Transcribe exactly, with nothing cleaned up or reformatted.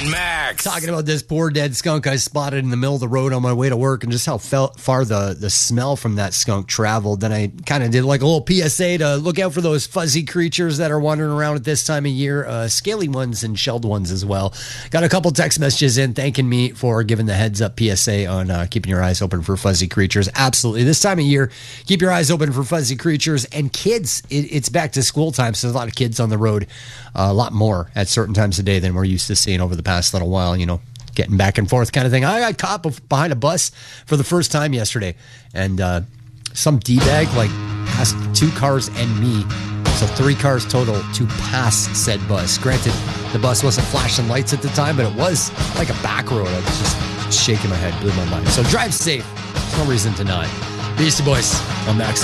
on Max. Talking about this poor dead skunk I spotted in the middle of the road on my way to work, and just how fel- far the, the smell from that skunk traveled. Then I kind of did like a little P S A to look out for those fuzzy creatures that are wandering around at this time of year, uh, scaly ones and shelled ones as well. Got a couple text messages in thanking me for giving the heads up P S A on uh, keeping your eyes open for fuzzy creatures. Absolutely. This time of year, keep your eyes open for fuzzy creatures. And kids, it, it's back to school time, so there's a lot of kids on the road, uh, a lot more at certain times of day than we're used to seeing over the past little while, you know, getting back and forth kind of thing. I got caught bef- behind a bus for the first time yesterday, and uh, some D-bag like passed two cars and me, so three cars total to pass said bus. Granted, the bus wasn't flashing lights at the time, but it was like a back road. I was just shaking my head, blew my mind. So drive safe. There's no reason to not. Beastie Boys on Max.